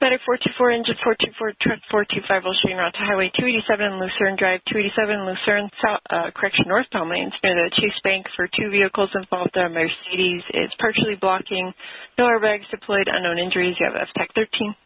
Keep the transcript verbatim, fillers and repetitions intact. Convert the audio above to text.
Medic four two four, Engine four two four, Truck four two five will show you route to Highway two eighty-seven, Lucerne Drive, two eighty-seven, Lucerne, south, uh, correction, northbound lanes near the Chase Bank for two vehicles involved. A Mercedes is partially blocking. No airbags deployed, unknown injuries. You have F TAC thirteen.